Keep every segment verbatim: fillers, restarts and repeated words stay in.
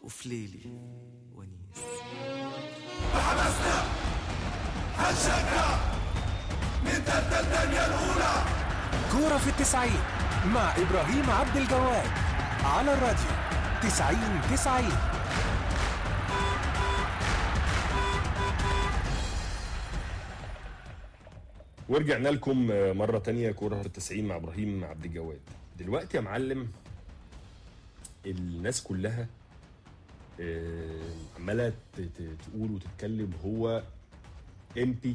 وفي ليلي ونيس. بحماسنا هنشجع نتدى الدنيا الأولى. كورة في التسعين مع إبراهيم عبد الجواد على الراديو تسعين تسعين. ورجعنا لكم مرة تانية كورة في التسعين مع إبراهيم عبد الجواد. دلوقتي يا معلم الناس كلها عمالة تقول وتتكلم هو امبي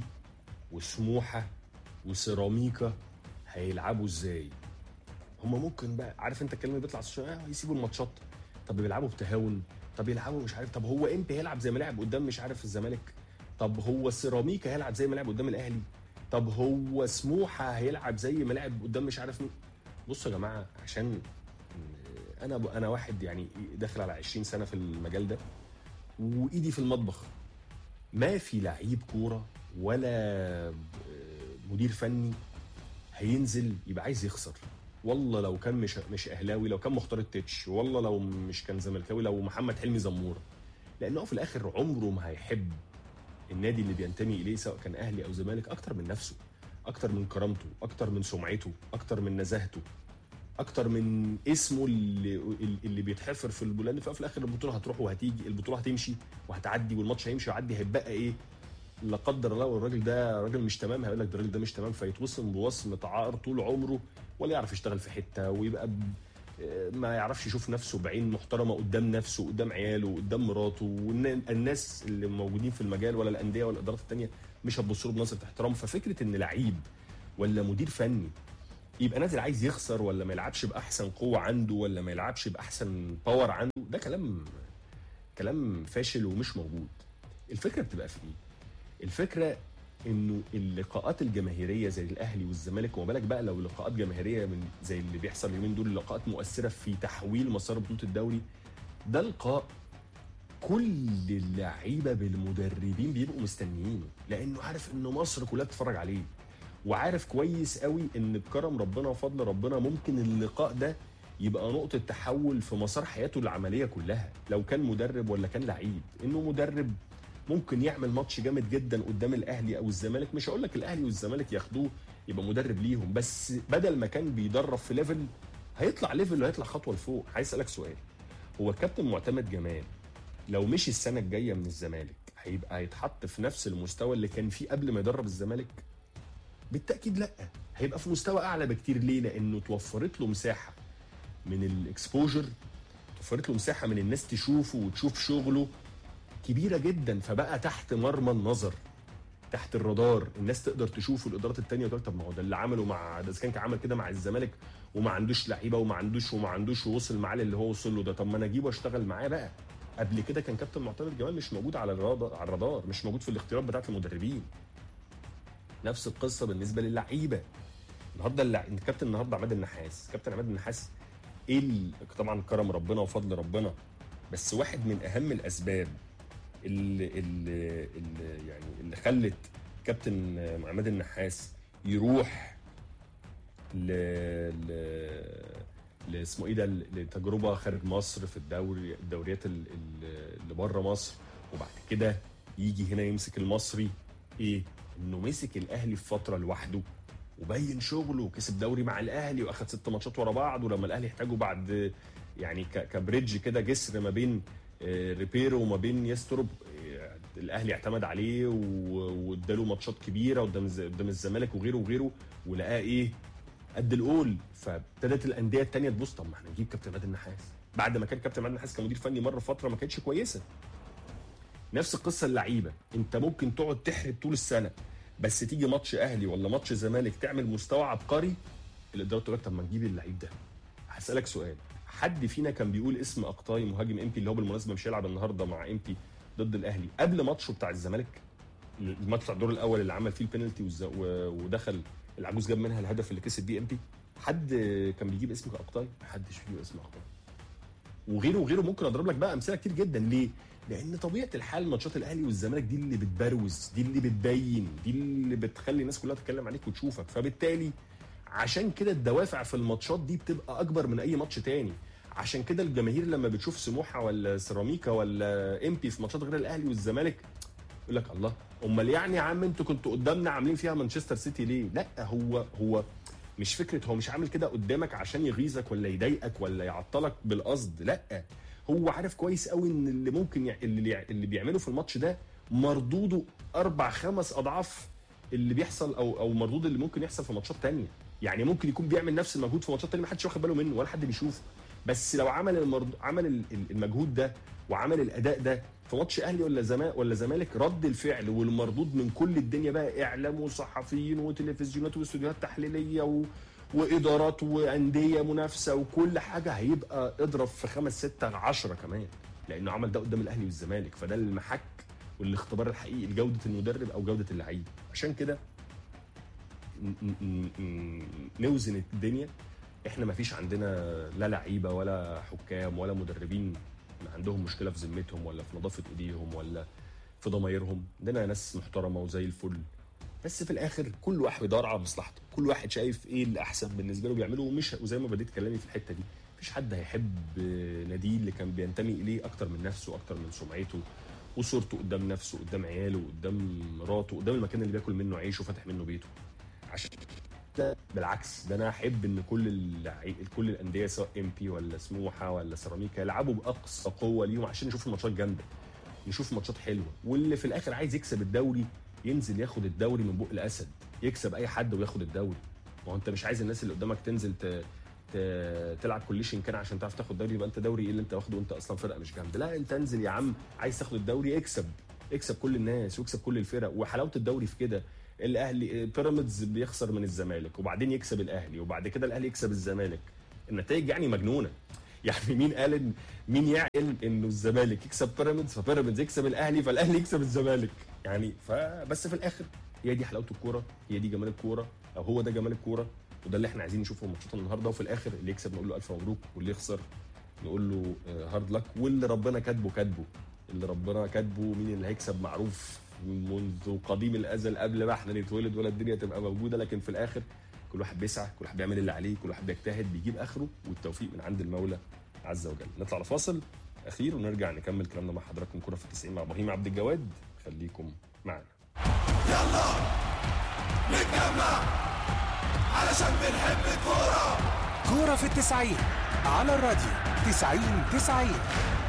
وسموحة وسيراميكا هيلعبوا ازاي. هما ممكن بقى عارف انت الكلمة بيطلع اه يسيبوا الماتشات، طب بيلعبوا بتهاون، طب يلعبوا مش عارف، طب هو امبي هيلعب زي ما لعب قدام مش عارف الزمالك، طب هو سيراميكا هيلعب زي ما لعب قدام الاهلي، طب هو سموحة هيلعب زي ما لعب قدام مش عارف مين. بصوا يا جماعة، عشان انا انا واحد يعني داخل على عشرين سنة في المجال ده وايدي في المطبخ، ما في لعيب كورة ولا مدير فني هينزل يبقى عايز يخسر. والله لو كان مش مش اهلاوي، لو كان مختار التتش، والله لو مش كان زملكاوي، لو محمد حلمي زمور، لانه في الاخر عمره ما هيحب النادي اللي بينتمي اليه سواء كان اهلي او زمالك اكتر من نفسه، اكتر من كرامته، اكتر من سمعته، اكتر من نزاهته، اكتر من اسمه اللي اللي بيتحفر في البلاد. في الاخر البطوله هتروح وهتيجي، البطوله هتمشي وهتعدي، والماتش هيمشي ويعدي، هيبقى ايه؟ لا قدر الله والراجل ده راجل مش تمام، هيقول لك ده الراجل ده مش تمام، فيتوصم بوصم تعار طول عمره، ولا يعرف يشتغل في حته، ويبقى ما يعرفش يشوف نفسه بعين محترمه قدام نفسه، قدام عياله، قدام مراته، والناس اللي موجودين في المجال ولا الانديه ولا الادارات الثانيه مش هتبص له بنظره احترام. ففكره ان لعيب ولا مدير فني يبقى نازل عايز يخسر، ولا ما يلعبش باحسن قوه عنده، ولا ما يلعبش باحسن باور عنده، ده كلام كلام فاشل ومش موجود. الفكره بتبقى في ايه؟ الفكره انه اللقاءات الجماهيريه زي الاهلي والزمالك، وما بالك بقى لو لقاءات جماهيريه من زي اللي بيحصل اليومين دول، لقاءات مؤثره في تحويل مسار بطوله الدوري، ده لقاء كل اللعيبه بالمدربين بيبقوا مستنيينه، لانه عارف انه مصر كلها بتتفرج عليه، وعارف كويس قوي ان بكرم ربنا وفضل ربنا ممكن اللقاء ده يبقى نقطه تحول في مسار حياته العمليه كلها، لو كان مدرب ولا كان لعيب. انه مدرب ممكن يعمل ماتش جامد جدا قدام الاهلي او الزمالك، مش هقول لك الاهلي والزمالك ياخدوه يبقى مدرب ليهم، بس بدل ما كان بيدرب في ليفل هيطلع ليفل وهيطلع خطوه لفوق. عايز اسالك سؤال، هو الكابتن معتمد جمال لو مشي السنه الجايه من الزمالك هيبقى هيتحط في نفس المستوى اللي كان فيه قبل ما يدرب الزمالك؟ بالتاكيد لا، هيبقى في مستوى اعلى بكتير. ليه؟ لانه توفرت له مساحه من الاكسبوجر، توفرت له مساحه من الناس تشوفه وتشوف شغله كبيره جدا، فبقى تحت مرمى النظر، تحت الرادار، الناس تقدر تشوفه. الادارات الثانيه تقول طب ما هو ده اللي عمله مع ده، كان عمل كده مع الزمالك وما عندوش لعيبه وما عندوش وما عندوش ووصل معاه اللي هو وصل له ده، طب ما انا اجيبه واشتغل معاه بقى. قبل كده كان كابتن معتمد جمال مش موجود على الرادار، على الرادار مش موجود في الاختيارات بتاعه المدربين. نفس القصه بالنسبه للعيبه. النهارده اللع... الكابتن النهارده عماد النحاس، كابتن عماد النحاس ايه ال... طبعا كرم ربنا وفضل ربنا، بس واحد من اهم الاسباب اللي, اللي, اللي يعني اللي خلت كابتن عماد النحاس يروح ل ل اسمه ايه ده لتجربه خارج مصر في الدوري الدوريات اللي بره مصر، وبعد كده يجي هنا يمسك المصري، ايه؟ انه مسك الاهلي في فتره لوحده وبين شغله وكسب دوري مع الاهلي واخد ست ماتشات ورا بعض، ولما الاهلي احتاجه بعد يعني كبريدج كده جسر ما بين ريبيرو وما بين يستروب، الاهلي اعتمد عليه واداله ماتشات كبيره قدام قدام الزمالك وغيره وغيره، ولقاه ايه؟ قد القول. فابتدت الانديه الثانيه تبص طب ما احنا نجيب كابتن عماد النحاس، بعد ما كان كابتن عماد النحاس كمدير فني مره فتره ما كانتش كويسه. نفس القصه اللعيبه، انت ممكن تقعد تحرق طول السنه بس تيجي ماتش اهلي ولا ماتش زمالك تعمل مستوى عبقري، الاداره تقول لك طب ما نجيب اللعيب ده. هسالك سؤال، حد فينا كان بيقول اسم اقطاي مهاجم امبي اللي هو بالمناسبه مش هيلعب النهارده مع امبي ضد الاهلي قبل ماتشه بتاع الزمالك، الماتش بتاع الدور الاول اللي عمل فيه البينالتي ودخل العجوز جاب منها الهدف اللي كسب بيه امبي؟ حد كان بيجيب اسم اقطاي؟ محدش بيجيب اسم اقطاي. وغيره وغيره ممكن اضرب لك بقى امثله كتير جدا. ليه؟ لان طبيعه الحال ماتشات الاهلي والزمالك دي اللي بتبروز، دي اللي بتبين، دي اللي بتخلي الناس كلها تتكلم عليك وتشوفك، فبالتالي عشان كده الدوافع في الماتشات دي بتبقى اكبر من اي ماتش تاني، عشان كده الجماهير لما بتشوف سموحه ولا سيراميكا ولا امبي في ماتشات غير الاهلي والزمالك يقول لك الله، امال يعني يا عم انتوا كنتوا قدامنا عاملين فيها مانشستر سيتي ليه؟ لا، هو هو مش فكره، هو مش عامل كده قدامك عشان يغيظك ولا يضايقك ولا يعطلك بالقصد، لا، هو عارف كويس قوي ان اللي ممكن يع... اللي اللي بيعمله في الماتش ده مردوده اربع خمس اضعاف اللي بيحصل او او مردود اللي ممكن يحصل في ماتشات تانية. يعني ممكن يكون بيعمل نفس المجهود في ماتشات تانية ما حدش واخد باله منه ولا حد بيشوفه، بس لو عمل المرد... عمل المجهود ده وعمل الاداء ده في ماتش اهلي ولا زمالك ولا زمالك، رد الفعل والمردود من كل الدنيا بقى، اعلام وصحفيين وتلفزيونات واستوديوهات تحليليه و... وادارات وانديه منافسه وكل حاجه، هيبقى اضرب في خمس ستة عشرة كمان، لانه عمل ده قدام الاهلي والزمالك. فده المحك والاختبار الحقيقي لجوده المدرب او جوده اللعيب. عشان كده نوزن الدنيا. احنا ما فيش عندنا لا لعيبه ولا حكام ولا مدربين عندهم مشكله في ذمتهم ولا في نظافه ايديهم ولا في ضمايرهم، عندنا ناس محترمه وزي الفل، بس في الاخر كل واحد بيدور على مصلحته، كل واحد شايف ايه اللي احسن بالنسبه له بيعمله. ومش وزي ما بديت كلامي في الحته دي، مفيش حد هيحب ناديه اللي كان بينتمي اليه اكتر من نفسه، اكتر من سمعته وصورته قدام نفسه، قدام عياله، قدام مراته، قدام المكان اللي بياكل منه عيشه وفاتح منه بيته. عشان ده بالعكس، ده انا احب ان كل اللعي... كل الانديه سواء ام بي ولا سموحه ولا سيراميكا يلعبوا باقصى قوه ليهم عشان نشوف الماتشات جامده، نشوف ماتشات حلوه، واللي في الاخر عايز يكسب الدوري ينزل ياخد الدوري من بق الاسد، يكسب اي حد وياخد الدوري. ما هو انت مش عايز الناس اللي قدامك تنزل ت... ت... تلعب كليشن كان عشان تعرف تاخد دوري، يبقى انت دوري ايه اللي انت واخده وانت اصلا فرقه مش جامده. لا، انت انزل يا عم، عايز تاخد الدوري اكسب، اكسب كل الناس واكسب كل الفرق. وحلاوه الدوري في كده، الاهلي بيراميدز بيخسر من الزمالك وبعدين يكسب الاهلي وبعد كده الاهلي يكسب الزمالك، النتائج يعني مجنونه. يعني مين قال إن مين يعقل انه الزمالك يكسب بيراميدز فبيراميدز يكسب الاهلي فالاهلي يكسب الزمالك؟ يعني فبس في الاخر هي دي حلاوه الكوره، هي دي جمال الكوره، او هو ده جمال الكوره، وده اللي احنا عايزين نشوفه في ماتشات النهارده. وفي الاخر اللي يكسب نقول له الف مبروك، واللي يخسر نقول له هارد لك، واللي ربنا كاتبه كاتبه، اللي ربنا كاتبه مين اللي هيكسب معروف منذ قديم الازل قبل ما احنا نتولد ولا الدنيا تبقى موجوده. لكن في الاخر كل واحد بيسعى، كل واحد بيعمل اللي عليه، كل واحد بيجتهد بيجيب اخره، والتوفيق من عند المولى عز وجل. نطلع لفاصل اخير ونرجع نكمل كلامنا مع حضراتكم كوره في التسعين مع ابراهيم عبد الجواد. خليكم معنا. يلا نتجمع علشان بنحب الكورة. كورة في التسعين على الراديو تسعين تسعين.